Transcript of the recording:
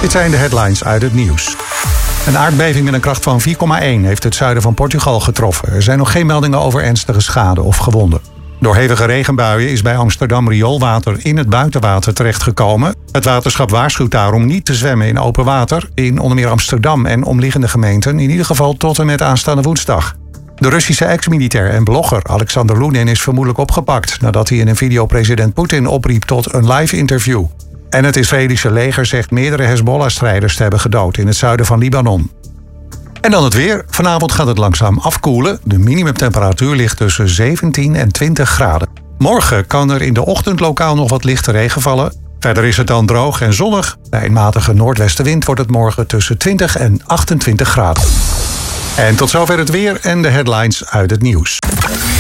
Dit zijn de headlines uit het nieuws. Een aardbeving met een kracht van 4,1 heeft het zuiden van Portugal getroffen. Er zijn nog geen meldingen over ernstige schade of gewonden. Door hevige regenbuien is bij Amsterdam rioolwater in het buitenwater terechtgekomen. Het waterschap waarschuwt daarom niet te zwemmen in open water. In onder meer Amsterdam en omliggende gemeenten, in ieder geval tot en met aanstaande woensdag. De Russische ex-militair en blogger Alexander Lunin is vermoedelijk opgepakt nadat hij in een video president Poetin opriep tot een live interview. En het Israëlische leger zegt meerdere Hezbollah-strijders te hebben gedood in het zuiden van Libanon. En dan het weer. Vanavond gaat het langzaam afkoelen. De minimumtemperatuur ligt tussen 17 en 20 graden. Morgen kan er in de ochtend lokaal nog wat lichte regen vallen. Verder is het dan droog en zonnig. Bij een matige noordwestenwind wordt het morgen tussen 20 en 28 graden. En tot zover het weer en de headlines uit het nieuws.